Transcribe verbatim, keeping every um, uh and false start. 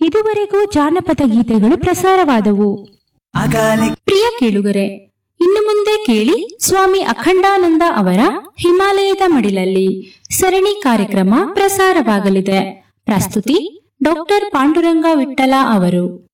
ಇದುವರೆಗೂ ಜಾನಪದ ಗೀತೆಗಳು ಪ್ರಸಾರವಾದವು. ಪ್ರಿಯ ಕೇಳುಗರೆ, ಇನ್ನು ಮುಂದೆ ಕೇಳಿ ಸ್ವಾಮಿ ಅಖಂಡಾನಂದ ಅವರ ಹಿಮಾಲಯದ ಮಡಿಲಲ್ಲಿ ಸರಣಿ ಕಾರ್ಯಕ್ರಮ ಪ್ರಸಾರವಾಗಲಿದೆ. ಪ್ರಸ್ತುತಿ ಡಾಕ್ಟರ್ ಪಾಂಡುರಂಗ ವಿಠಲ ಅವರು.